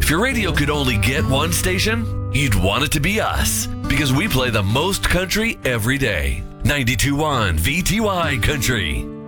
If your radio could only get one station, you'd want it to be us, because we play the most country every day. 92.1 VTY Country.